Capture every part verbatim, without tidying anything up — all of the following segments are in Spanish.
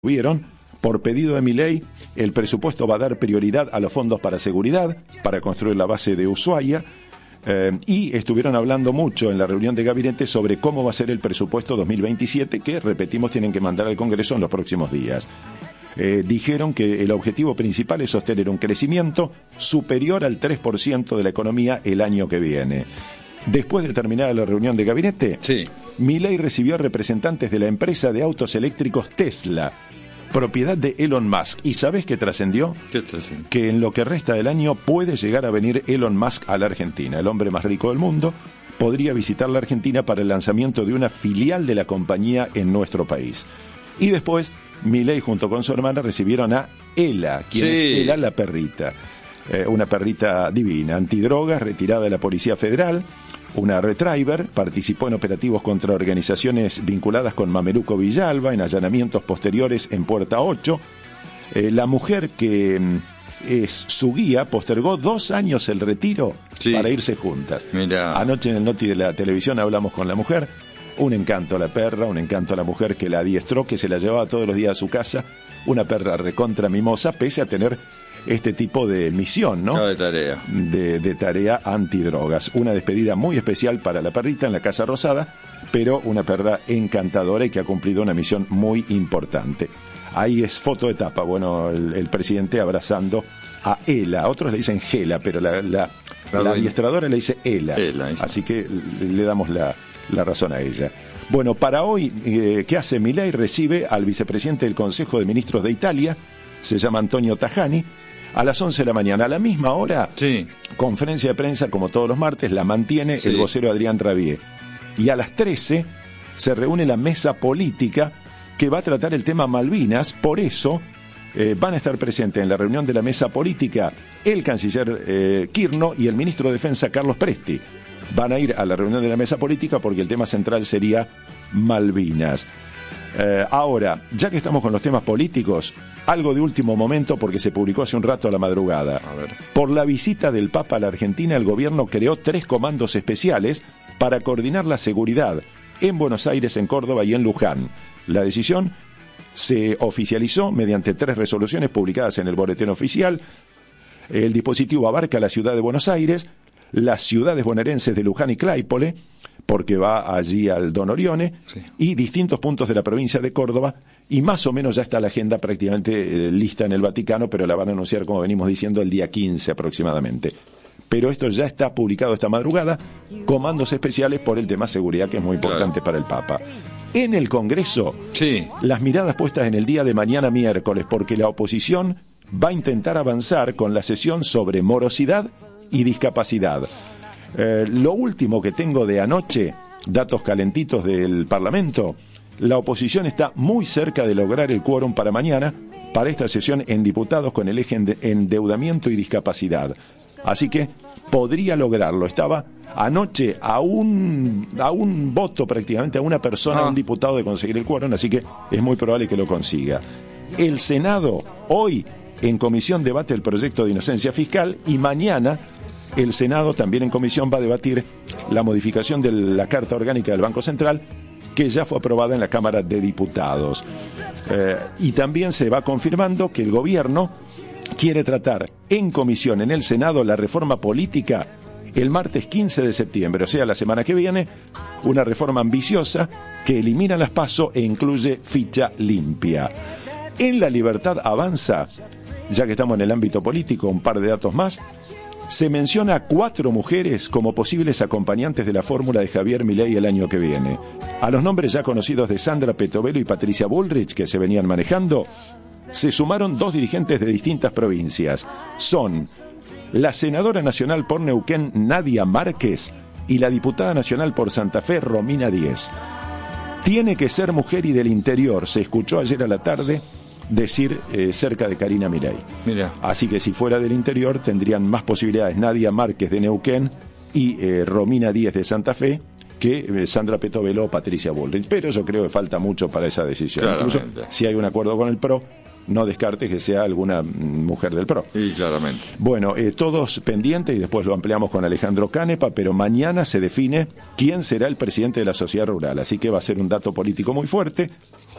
Vieron, por pedido de Milei, el presupuesto va a dar prioridad a los fondos para seguridad, para construir la base de Ushuaia, eh, y estuvieron hablando mucho en la reunión de gabinete sobre cómo va a ser el presupuesto dos mil veintisiete, que, repetimos, tienen que mandar al Congreso en los próximos días. Eh, dijeron que el objetivo principal es sostener un crecimiento superior al tres por ciento de la economía el año que viene. Después de terminar la reunión de gabinete, sí. Milei recibió a representantes de la empresa de autos eléctricos Tesla, propiedad de Elon Musk. ¿Y sabés qué trascendió? ¿Qué trascendió? Que en lo que resta del año puede llegar a venir Elon Musk a la Argentina. El hombre más rico del mundo podría visitar la Argentina para el lanzamiento de una filial de la compañía en nuestro país. Y después, Milei junto con su hermana recibieron a Ela, quien sí. es Ela la perrita. Eh, una perrita divina, antidrogas, retirada de la Policía Federal, una retriever, participó en operativos contra organizaciones vinculadas con Mameluco Villalba, en allanamientos posteriores en Puerta ocho. Eh, la mujer que mm, es su guía postergó dos años el retiro sí. para irse juntas. Mirá. Anoche en el Noti de la televisión hablamos con la mujer, un encanto a la perra, un encanto a la mujer que la adiestró, que se la llevaba todos los días a su casa, una perra recontra mimosa, pese a tener este tipo de misión, ¿no? No, de tarea. De, de tarea antidrogas. Una despedida muy especial para la perrita en la Casa Rosada, pero una perra encantadora y que ha cumplido una misión muy importante. Ahí es foto de tapa, bueno, el, el presidente abrazando a Ela. Otros le dicen Gela, pero la, la, la, la adiestradora le dice Ela. Ela Así que le damos la, la razón a ella. Bueno, para hoy, eh, ¿qué hace Milei? Recibe al vicepresidente del Consejo de Ministros de Italia, se llama Antonio Tajani, a las once de la mañana. A la misma hora, sí. conferencia de prensa, como todos los martes, la mantiene sí. el vocero Adrián Rabier. Y a las trece se reúne la mesa política que va a tratar el tema Malvinas. Por eso eh, van a estar presentes en la reunión de la mesa política el canciller eh, Kirno y el ministro de Defensa Carlos Presti. Van a ir a la reunión de la mesa política porque el tema central sería Malvinas. Eh, ahora, ya que estamos con los temas políticos, algo de último momento porque se publicó hace un rato a la madrugada. A ver. Por la visita del Papa a la Argentina, el gobierno creó tres comandos especiales para coordinar la seguridad en Buenos Aires, en Córdoba y en Luján. La decisión se oficializó mediante tres resoluciones publicadas en el Boletín Oficial. El dispositivo abarca la ciudad de Buenos Aires, las ciudades bonaerenses de Luján y Claypole, porque va allí al Don Orione, sí. y distintos puntos de la provincia de Córdoba, y más o menos ya está la agenda prácticamente eh, lista en el Vaticano, pero la van a anunciar, como venimos diciendo, el día quince aproximadamente. Pero esto ya está publicado esta madrugada, comandos especiales por el tema seguridad, que es muy importante claro. para el Papa. En el Congreso, sí. las miradas puestas en el día de mañana miércoles, porque la oposición va a intentar avanzar con la sesión sobre morosidad y discapacidad. Eh, lo último que tengo de anoche, datos calentitos del Parlamento, la oposición está muy cerca de lograr el quórum para mañana, para esta sesión en diputados con el eje de endeudamiento y discapacidad. Así que podría lograrlo. Estaba anoche a un, a un voto prácticamente, a una persona, a ah. un diputado de conseguir el quórum, así que es muy probable que lo consiga. El Senado hoy en comisión debate el proyecto de inocencia fiscal y mañana el Senado también en comisión va a debatir la modificación de la Carta Orgánica del Banco Central, que ya fue aprobada en la Cámara de Diputados. Eh, y también se va confirmando que el gobierno quiere tratar en comisión en el Senado la reforma política el martes quince de septiembre, o sea, la semana que viene, una reforma ambiciosa que elimina las PASO e incluye ficha limpia. En La Libertad Avanza, ya que estamos en el ámbito político, un par de datos más. Se menciona a cuatro mujeres como posibles acompañantes de la fórmula de Javier Milei el año que viene. A los nombres ya conocidos de Sandra Petovelo y Patricia Bullrich, que se venían manejando, se sumaron dos dirigentes de distintas provincias. Son la senadora nacional por Neuquén, Nadia Márquez, y la diputada nacional por Santa Fe, Romina Díez. Tiene que ser mujer y del interior, se escuchó ayer a la tarde decir eh, cerca de Karina Milei. Mira. Así que si fuera del interior tendrían más posibilidades Nadia Márquez de Neuquén y eh, Romina Díez de Santa Fe que eh, Sandra Petovelo o Patricia Bullrich. Pero yo creo que falta mucho para esa decisión. Claramente. Incluso si hay un acuerdo con el P R O, no descartes que sea alguna mujer del P R O. Sí, claramente. Bueno, eh, todos pendientes y después lo ampliamos con Alejandro Canepa, pero mañana se define quién será el presidente de la sociedad rural. Así que va a ser un dato político muy fuerte.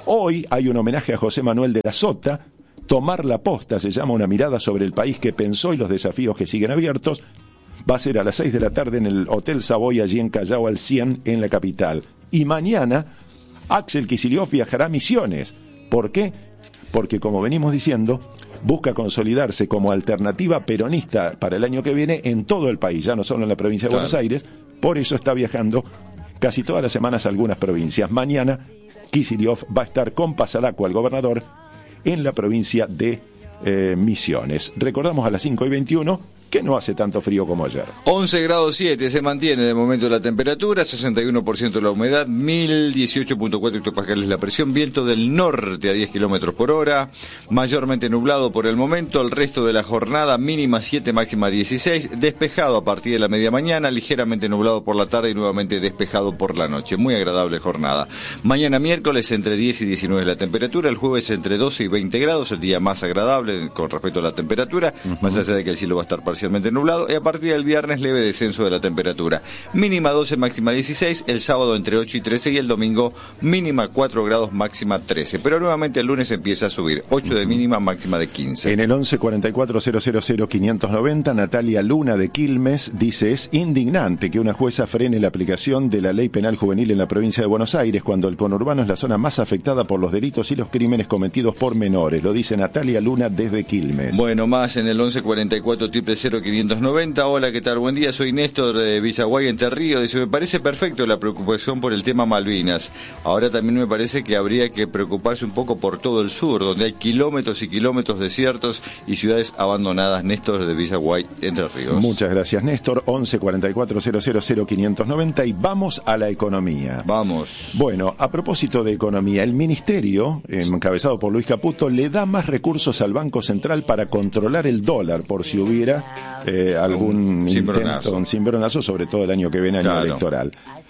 Hoy hay un homenaje a José Manuel de la Sota. Tomar la posta se llama, una mirada sobre el país que pensó y los desafíos que siguen abiertos. Va a ser a las seis de la tarde en el Hotel Savoy, allí en Callao al cien, en la capital. Y mañana Axel Kicillof viajará a Misiones. ¿Por qué? Porque, como venimos diciendo, busca consolidarse como alternativa peronista para el año que viene en todo el país, ya no solo en la provincia de claro. Buenos Aires. Por eso está viajando casi todas las semanas a algunas provincias. Mañana Kicillof va a estar con Pasalaco, el gobernador, en la provincia de eh, Misiones. Recordamos a las cinco y veintiuno que no hace tanto frío como ayer. once grados siete se mantiene de momento la temperatura, sesenta y uno por ciento la humedad, mil dieciocho punto cuatro hectopascales la presión, viento del norte a diez kilómetros por hora, mayormente nublado por el momento, el resto de la jornada mínima siete, máxima dieciséis, despejado a partir de la media mañana, ligeramente nublado por la tarde y nuevamente despejado por la noche. Muy agradable jornada. Mañana miércoles entre diez y diecinueve la temperatura, el jueves entre doce y veinte grados, el día más agradable con respecto a la temperatura, uh-huh. más allá de que el cielo va a estar parcialmente nublado, y a partir del viernes leve descenso de la temperatura, mínima doce, máxima dieciséis, el sábado entre ocho y trece y el domingo mínima cuatro grados, máxima trece, pero nuevamente el lunes empieza a subir, ocho de mínima, máxima de quince. En el once cuarenta y cuatro cero cero cero quinientos noventa, Natalia Luna de Quilmes dice: es indignante que una jueza frene la aplicación de la ley penal juvenil en la provincia de Buenos Aires cuando el conurbano es la zona más afectada por los delitos y los crímenes cometidos por menores. Lo dice Natalia Luna desde Quilmes. Bueno, más en el once cuarenta y cuatro triple cero quinientos noventa. Hola, ¿qué tal? Buen día, soy Néstor de Villaguay, Entre Ríos. Dice: me parece perfecto la preocupación por el tema Malvinas. Ahora también me parece que habría que preocuparse un poco por todo el sur, donde hay kilómetros y kilómetros desiertos y ciudades abandonadas. Néstor de Villaguay, Entre Ríos. Muchas gracias, Néstor. once cuarenta y cuatro cero cero cero quinientos noventa, y vamos a la economía. Vamos. Bueno, a propósito de economía, el ministerio, encabezado por Luis Caputo, le da más recursos al Banco Central para controlar el dólar, por si hubiera Eh, algún un intento, un cimbronazo, sobre todo el año que viene, año claro. electoral.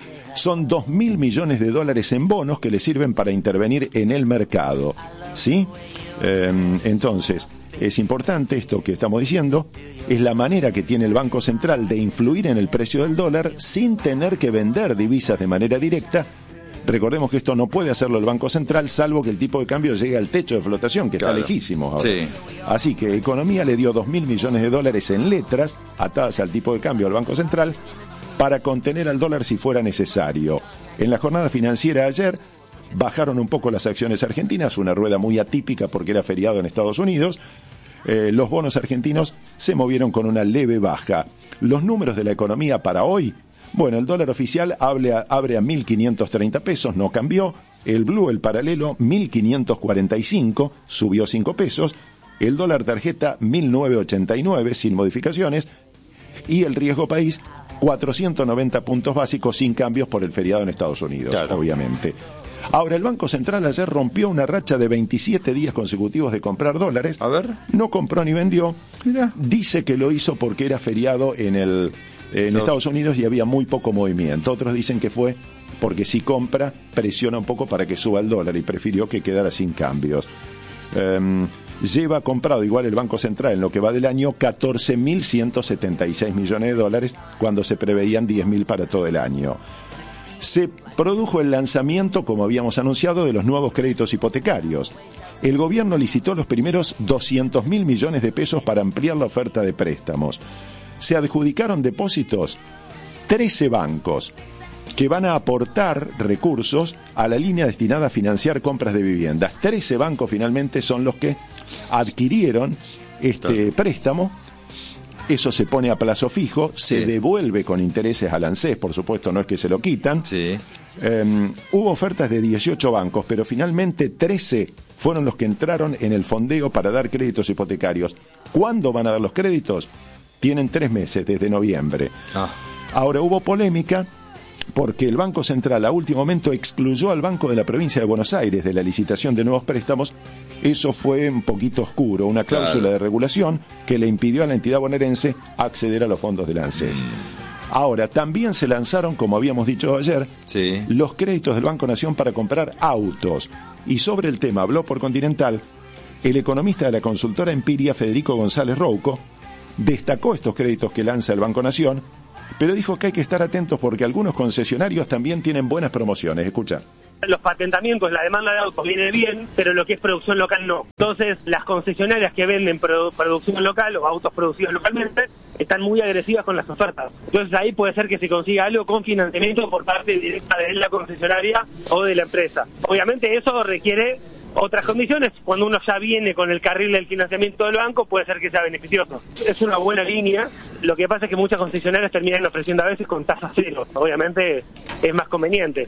Son dos mil millones de dólares en bonos que le sirven para intervenir en el mercado, ¿sí? Eh, entonces, es importante esto que estamos diciendo, es la manera que tiene el Banco Central de influir en el precio del dólar sin tener que vender divisas de manera directa. Recordemos que esto no puede hacerlo el Banco Central, salvo que el tipo de cambio llegue al techo de flotación, que claro. está lejísimo ahora. Sí. Así que Economía le dio dos mil millones de dólares en letras atadas al tipo de cambio al Banco Central para contener al dólar si fuera necesario. En la jornada financiera ayer bajaron un poco las acciones argentinas, una rueda muy atípica porque era feriado en Estados Unidos. Eh, los bonos argentinos se movieron con una leve baja. Los números de la economía para hoy: bueno, el dólar oficial abre a, abre a mil quinientos treinta pesos, no cambió. El blue, el paralelo, mil quinientos cuarenta y cinco, subió cinco pesos. El dólar tarjeta, mil novecientos ochenta y nueve, sin modificaciones. Y el riesgo país, cuatrocientos noventa puntos básicos, sin cambios por el feriado en Estados Unidos, claro. obviamente. Ahora, el Banco Central ayer rompió una racha de veintisiete días consecutivos de comprar dólares. A ver. No compró ni vendió. Mirá. Dice que lo hizo porque era feriado en el... en Estados Unidos y había muy poco movimiento. Otros dicen que fue porque si compra presiona un poco para que suba el dólar y prefirió que quedara sin cambios. Um, lleva comprado igual el Banco Central en lo que va del año catorce mil ciento setenta y seis millones de dólares cuando se preveían diez mil para todo el año. Se produjo el lanzamiento, como habíamos anunciado, de los nuevos créditos hipotecarios. El gobierno licitó los primeros doscientos mil millones de pesos para ampliar la oferta de préstamos. Se adjudicaron depósitos trece bancos que van a aportar recursos a la línea destinada a financiar compras de viviendas. trece bancos finalmente son los que adquirieron este préstamo. Eso se pone a plazo fijo, se sí. devuelve con intereses al ANSES, por supuesto, no es que se lo quitan. Sí. Eh, hubo ofertas de dieciocho bancos, pero finalmente trece fueron los que entraron en el fondeo para dar créditos hipotecarios. ¿Cuándo van a dar los créditos? Tienen tres meses, desde noviembre. Ah. Ahora, hubo polémica porque el Banco Central a último momento excluyó al Banco de la Provincia de Buenos Aires de la licitación de nuevos préstamos. Eso fue un poquito oscuro, una cláusula claro. de regulación que le impidió a la entidad bonaerense acceder a los fondos del ANSES. Mm. Ahora, también se lanzaron, como habíamos dicho ayer, sí. los créditos del Banco Nación para comprar autos. Y sobre el tema habló por Continental el economista de la consultora Empiria, Federico González Rouco. Destacó estos créditos que lanza el Banco Nación, pero dijo que hay que estar atentos porque algunos concesionarios también tienen buenas promociones. Escucha. Los patentamientos, la demanda de autos viene bien, pero lo que es producción local no. Entonces, las concesionarias que venden produ- producción local o autos producidos localmente están muy agresivas con las ofertas. Entonces, ahí puede ser que se consiga algo con financiamiento por parte directa de la concesionaria o de la empresa. Obviamente, eso requiere otras condiciones. Cuando uno ya viene con el carril del financiamiento del banco, puede ser que sea beneficioso. Es una buena línea. Lo que pasa es que muchas concesionarias terminan ofreciendo a veces con tasa cero. Obviamente es más conveniente.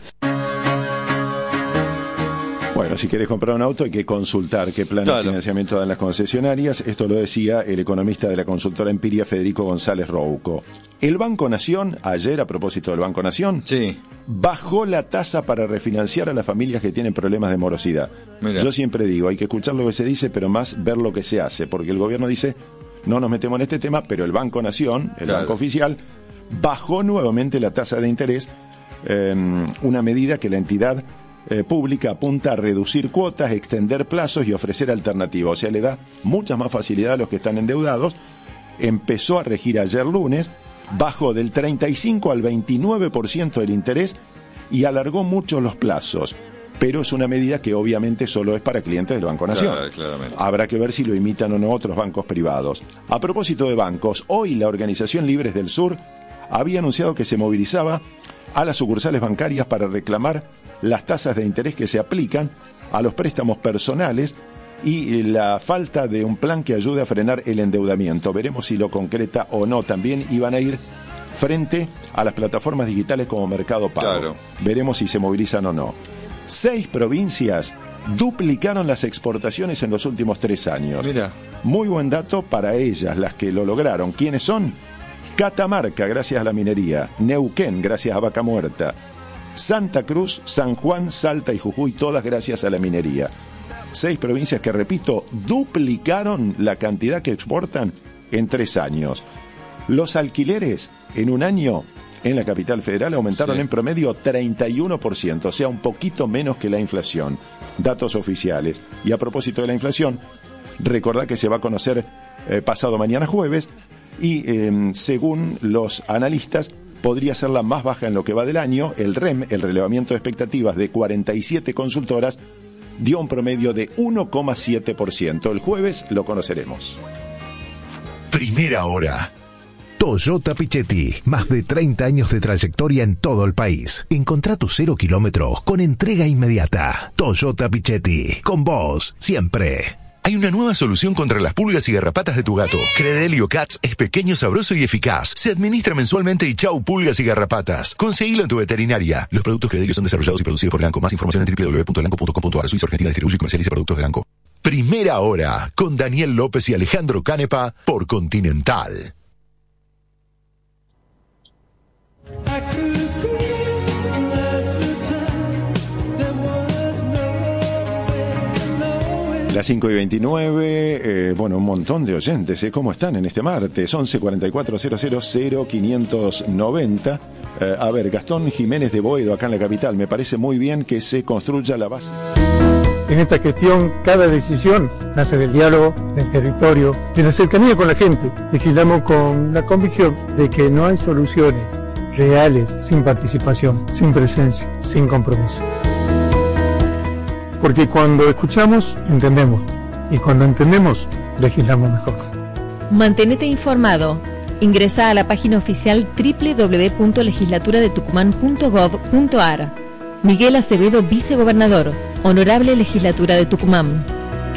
Bueno, si querés comprar un auto hay que consultar qué plan claro. de financiamiento dan las concesionarias. Esto lo decía el economista de la consultora Empiria, Federico González Rouco. El Banco Nación, ayer a propósito del Banco Nación, sí. bajó la tasa para refinanciar a las familias que tienen problemas de morosidad. Mira. Yo siempre digo, hay que escuchar lo que se dice, pero más ver lo que se hace, porque el gobierno dice, no nos metemos en este tema, pero el Banco Nación, el claro. banco oficial, bajó nuevamente la tasa de interés, eh, una medida que la entidad Eh, pública apunta a reducir cuotas, extender plazos y ofrecer alternativas. O sea, le da mucha más facilidad a los que están endeudados. Empezó a regir ayer lunes, bajó del treinta y cinco al veintinueve por ciento del interés y alargó mucho los plazos. Pero es una medida que obviamente solo es para clientes del Banco Nación. Claro, claramente. Habrá que ver si lo imitan o no otros bancos privados. A propósito de bancos, hoy la Organización Libres del Sur había anunciado que se movilizaba a las sucursales bancarias para reclamar las tasas de interés que se aplican a los préstamos personales y la falta de un plan que ayude a frenar el endeudamiento. Veremos si lo concreta o no. También iban a ir frente a las plataformas digitales como Mercado Pago. Claro. Veremos si se movilizan o no. Seis provincias duplicaron las exportaciones en los últimos tres años. Mira. Muy buen dato para ellas, las que lo lograron. ¿Quiénes son? Catamarca, gracias a la minería. Neuquén, gracias a Vaca Muerta. Santa Cruz, San Juan, Salta y Jujuy, todas gracias a la minería. Seis provincias que, repito, duplicaron la cantidad que exportan en tres años. Los alquileres en un año en la capital federal aumentaron sí. en promedio treinta y uno por ciento, o sea, un poquito menos que la inflación. Datos oficiales. Y a propósito de la inflación, recordá que se va a conocer eh, pasado mañana jueves, y eh, según los analistas podría ser la más baja en lo que va del año. El R E M, el relevamiento de expectativas de cuarenta y siete consultoras, dio un promedio de uno coma siete por ciento. El jueves lo conoceremos. Primera hora. Toyota Pichetti, más de treinta años de trayectoria en todo el país. Encontrá tus cero kilómetros con entrega inmediata. Toyota Pichetti, con vos siempre. Hay una nueva solución contra las pulgas y garrapatas de tu gato. Credelio Cats es pequeño, sabroso y eficaz. Se administra mensualmente y chau pulgas y garrapatas. Conseguilo en tu veterinaria. Los productos Credelio son desarrollados y producidos por Elanco. Más información en doble u doble u doble u punto elanco punto com punto a r. Suiza Argentina distribuye y comercializa productos de Elanco. Primera hora con Daniel López y Alejandro Canepa por Continental. Las cinco y veintinueve, eh, bueno, un montón de oyentes, ¿eh? ¿Cómo están en este martes? once cuarenta y cuatro cero cero cero quinientos noventa. Eh, a ver, Gastón Jiménez de Boedo, acá en la capital, me parece muy bien que se construya la base. En esta gestión, cada decisión nace del diálogo, del territorio, de la cercanía con la gente. Legislamos con la convicción de que no hay soluciones reales sin participación, sin presencia, sin compromiso. Porque cuando escuchamos, entendemos. Y cuando entendemos, legislamos mejor. Mantenete informado. Ingresa a la página oficial doble u doble u doble u punto legislatura de tucumán punto gov punto a r. Miguel Acevedo, vicegobernador. Honorable Legislatura de Tucumán.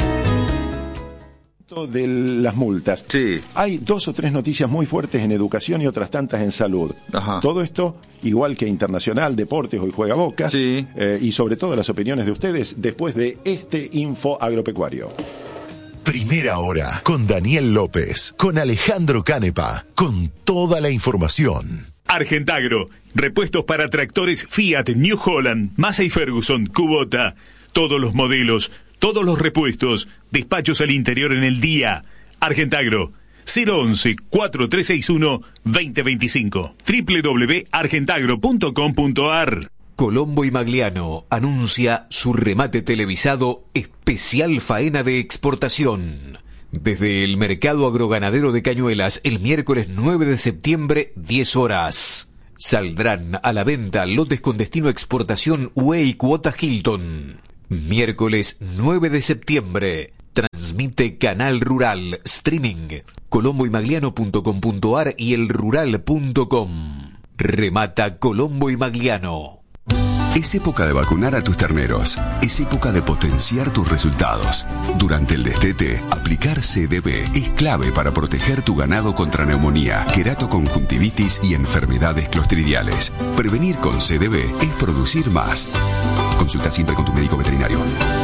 De las multas. Sí. Hay dos o tres noticias muy fuertes en educación y otras tantas en salud. Ajá. Todo esto, igual que Internacional, Deportes, Hoy Juega Boca, sí. eh, y sobre todo las opiniones de ustedes después de este Info Agropecuario. Primera hora con Daniel López, con Alejandro Canepa, con toda la información. Argentagro, repuestos para tractores Fiat, New Holland, Massey Ferguson, Kubota, todos los modelos, todos los repuestos, despachos al interior en el día. Argentagro, cero once, cuatro tres seis uno, dos cero dos cinco, doble u doble u doble u punto argentagro punto com punto a r. Colombo y Magliano anuncia su remate televisado especial faena de exportación. Desde el Mercado Agroganadero de Cañuelas, el miércoles nueve de septiembre, diez horas. Saldrán a la venta lotes con destino exportación U E y cuota Hilton. Miércoles nueve de septiembre. Transmite Canal Rural Streaming. colombo y magliano punto com punto a r y el rural punto com. Remata Colombo y Magliano. Es época de vacunar a tus terneros. Es época de potenciar tus resultados. Durante el destete, aplicar C D B es clave para proteger tu ganado contra neumonía, queratoconjuntivitis y enfermedades clostridiales. Prevenir con C D B es producir más. Consulta siempre con tu médico veterinario.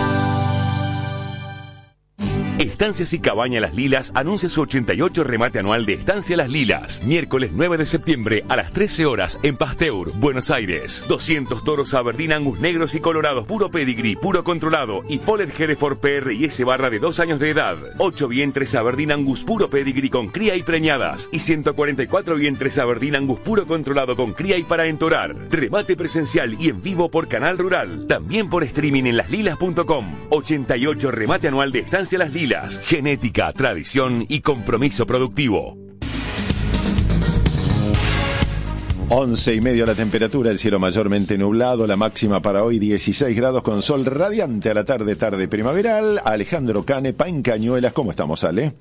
Estancias y Cabaña Las Lilas anuncia su ochenta y ocho remate anual de Estancia Las Lilas. Miércoles nueve de septiembre a las trece horas en Pasteur, Buenos Aires. doscientos toros Aberdeen Angus negros y colorados, puro pedigree, puro controlado y Polled Hereford P R y S barra de dos años de edad. ocho vientres Aberdeen Angus puro pedigree con cría y preñadas. Y ciento cuarenta y cuatro vientres Aberdeen Angus puro controlado con cría y para entorar. Remate presencial y en vivo por Canal Rural. También por streaming en las lilas punto com. ochenta y ocho remate anual de Estancia Las Lilas. Genética, tradición y compromiso productivo. Once y medio la temperatura, el cielo mayormente nublado, la máxima para hoy dieciséis grados con sol radiante a la tarde, tarde primaveral. Alejandro Canepa en Cañuelas, ¿cómo estamos, Ale?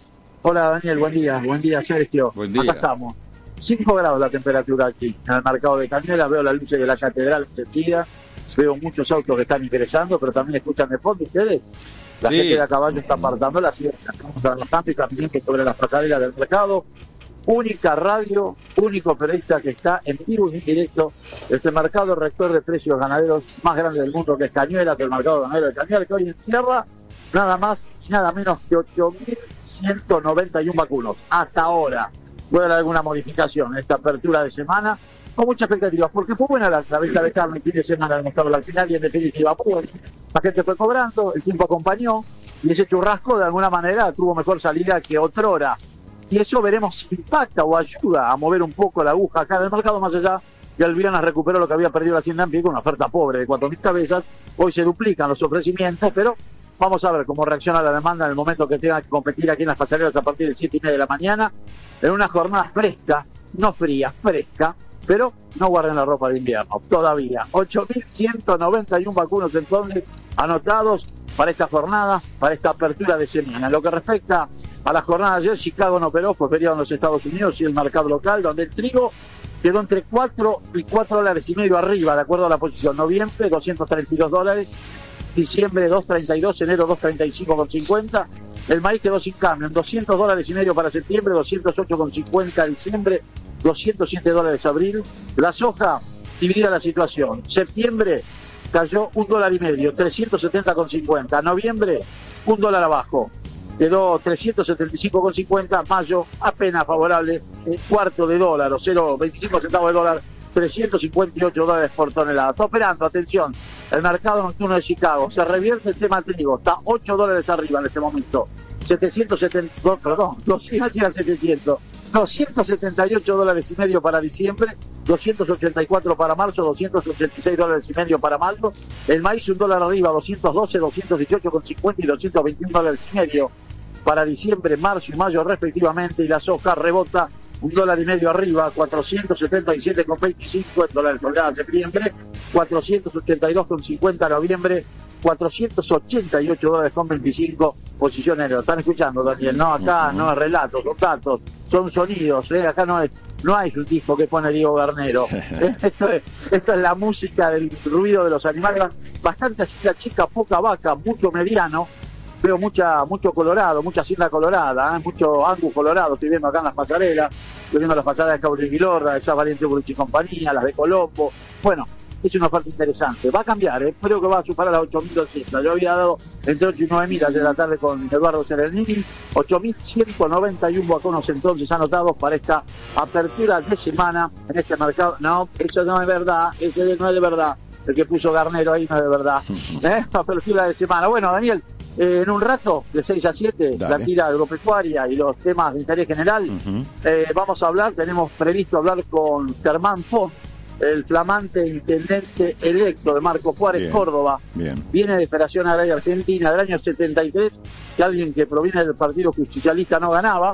Hola Daniel, buen día, buen día Sergio. Buen día. Acá estamos. cinco grados la temperatura aquí, en el mercado de Cañuelas, veo las luces de la catedral encendida, veo muchos autos que están ingresando, pero también escuchan de fondo ustedes. La sí. gente de a caballo está apartando la silla, estamos trabajando y caminando sobre las pasarelas del mercado. Única radio, único periodista que está en vivo y en directo. Este mercado rector de precios ganaderos más grande del mundo, que es Cañuelas, que el mercado ganadero de Cañuelas, que hoy encierra nada más y nada menos que ocho mil ciento noventa y uno vacunos. Hasta ahora puede haber alguna modificación en esta apertura de semana, con muchas expectativas, porque fue buena la, la venta de carne el fin de semana del mercado al final y en definitiva, pues, la gente fue cobrando, el tiempo acompañó y ese churrasco de alguna manera tuvo mejor salida que otrora. Y eso veremos si impacta o ayuda a mover un poco la aguja acá en el mercado, más allá que el viernes recuperó lo que había perdido la Hacienda en Pie con una oferta pobre de cuatro mil cabezas. Hoy se duplican los ofrecimientos, pero vamos a ver cómo reacciona la demanda en el momento que tenga que competir aquí en las pasarelas a partir de siete y media de la mañana, en una jornada fresca, no fría, fresca, pero no guarden la ropa de invierno, todavía. ocho mil ciento noventa y uno vacunos entonces anotados para esta jornada, para esta apertura de semana. En lo que respecta a la jornada de ayer, Chicago no operó, fue feriado en los Estados Unidos y el mercado local, donde el trigo quedó entre cuatro y cuatro dólares y medio arriba, de acuerdo a la posición. Noviembre, doscientos treinta y dos dólares, diciembre, doscientos treinta y dos, enero, doscientos treinta y cinco con cincuenta. El maíz quedó sin cambio, en doscientos dólares y medio para septiembre, doscientos ocho con cincuenta diciembre, doscientos siete dólares abril. La soja, dividida la situación. Septiembre cayó un dólar y medio, trescientos setenta con cincuenta. Noviembre, un dólar abajo, quedó trescientos setenta y cinco con cincuenta. Mayo, apenas favorable, un cuarto de dólar o cero coma veinticinco centavos de dólar, trescientos cincuenta y ocho dólares por tonelada. Está operando, atención, el mercado nocturno de Chicago. Se revierte el tema trigo, está ocho dólares arriba en este momento. setecientos setenta, perdón, doscientos, setecientos. doscientos setenta y ocho dólares y medio para diciembre, doscientos ochenta y cuatro para marzo, doscientos ochenta y seis dólares y medio para mayo. El maíz un dólar arriba, doscientos doce, doscientos dieciocho con cincuenta y doscientos veintiuno dólares y medio para diciembre, marzo y mayo respectivamente. Y la soja rebota un dólar y medio arriba, cuatrocientos setenta y siete con veinticinco en dólares tonelada septiembre, cuatrocientos ochenta y dos con cincuenta noviembre, cuatrocientos ochenta y ocho dólares con veinticinco posición enero. ¿Están escuchando, Daniel? No, acá no es relatos, son datos, son sonidos, ¿eh? Acá no es, no hay un disco que pone Diego Garnero. esto, es, esto es la música del ruido de los animales, bastante hacienda chica, poca vaca, mucho mediano. Veo mucha, mucho colorado, mucha hacienda colorada, ¿eh? Mucho Angus colorado, estoy viendo acá en las pasarelas, estoy viendo las pasarelas de Cabrera y Vilorra, esa Valiente Bruch y compañía, las de Colombo. Bueno, es una oferta interesante. Va a cambiar, ¿eh? Creo que va a superar las ocho mil doscientos. Yo había dado entre ocho y nueve mil ayer de la tarde con Eduardo Serenini. ocho mil ciento noventa y uno vacunos entonces anotados para esta apertura de semana en este mercado. No, eso no es verdad, eso no es de verdad. El que puso Garnero ahí no es de verdad. ¿Eh? Apertura de semana. Bueno, Daniel, eh, en un rato, de seis a siete, Dale. La tira agropecuaria y los temas de interés general. Uh-huh. eh, vamos a hablar, tenemos previsto hablar con Germán Font, el flamante intendente electo de Marco Juárez, bien, Córdoba. Bien. Viene de Federación Agraria Argentina del año setenta y tres, que alguien que proviene del Partido Justicialista no ganaba.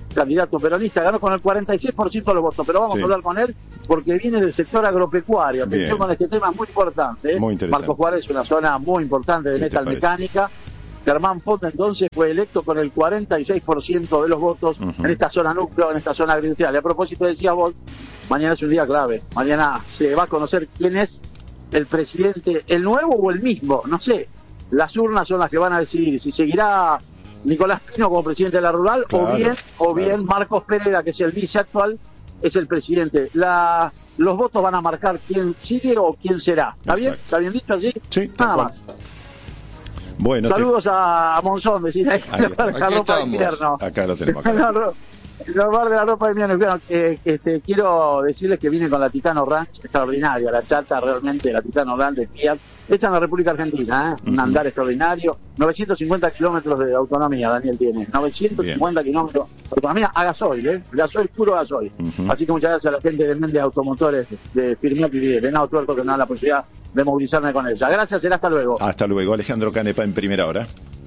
candidato peronista, ganó con el cuarenta y seis por ciento de los votos, pero vamos Sí. a hablar con él porque viene del sector agropecuario. Atención con este tema, es muy importante. ¿eh? Muy interesante. Marcos Juárez es una zona muy importante de ¿Qué te parece? metalmecánica. Germán Fonda entonces fue electo con el cuarenta y seis por ciento de los votos Uh-huh. en esta zona núcleo, en esta zona agroindustrial. Y a propósito, decías vos, mañana es un día clave. Mañana se va a conocer quién es el presidente, el nuevo o el mismo, no sé. Las urnas son las que van a decidir si seguirá Nicolás Pino como presidente de la Rural Claro, o bien o claro. bien Marcos Pereda, que es el vice actual, es el presidente. La, los votos van a marcar quién sigue o quién será. ¿Está bien? Exacto. ¿Está bien dicho allí? Sí, tal Nada cual. más. Bueno, te- Saludos a Monzón, decir ahí, Ahí está. la Aquí ropa de estamos. invierno. acá lo tenemos. acá. La ro- la bar de la ropa de invierno. Bueno, eh, este, quiero decirles que vine con la Titano Ranch, extraordinaria, la chata realmente, la Titano Ranch de Fiat, hecha en la República Argentina, ¿eh? un Ujú. andar extraordinario, novecientos cincuenta kilómetros de autonomía, Daniel tiene, novecientos cincuenta kilómetros de autonomía a gasoil, ¿eh? gasoil, puro gasoil. Ujú. Así que muchas gracias a la gente de Méndez Automotores, de Firmiat y de Venado Tuerto, que me da la posibilidad de movilizarme con ella. Gracias, será hasta luego. Hasta luego, Alejandro Canepa en Primera Hora.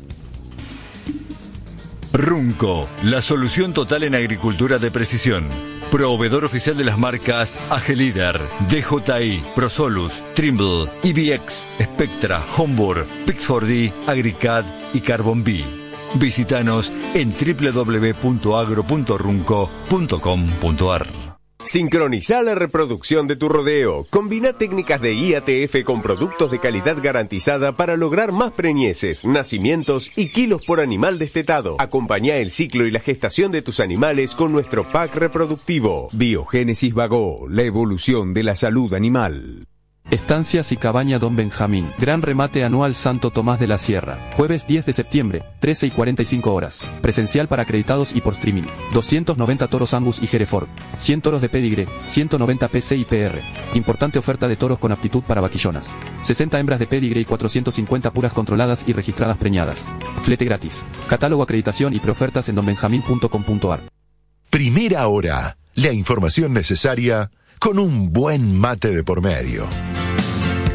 Runco, la solución total en agricultura de precisión. Proveedor oficial de las marcas Agelíder, D J I, Prosolus, Trimble, I B X, Spectra, Homburg, Pixford D, Agricad y Carbon B. Visítanos en doble u doble u doble u punto agro punto runco punto com punto a r. Sincronizá la reproducción de tu rodeo. Combina técnicas de I A T F con productos de calidad garantizada para lograr más preñeces, nacimientos y kilos por animal destetado. Acompañá el ciclo y la gestación de tus animales con nuestro pack reproductivo. Biogénesis Vago, la evolución de la salud animal. Estancias y Cabaña Don Benjamín. Gran remate anual Santo Tomás de la Sierra. Jueves diez de septiembre, trece y cuarenta y cinco horas. Presencial para acreditados y por streaming. doscientos noventa toros Angus y Hereford. cien toros de Pedigre, ciento noventa P C y P R. Importante oferta de toros con aptitud para vaquillonas. sesenta hembras de Pedigre y cuatrocientos cincuenta puras controladas y registradas preñadas. Flete gratis. Catálogo, acreditación y preofertas en don benjamín punto com punto a r. Primera Hora, la información necesaria con un buen mate de por medio.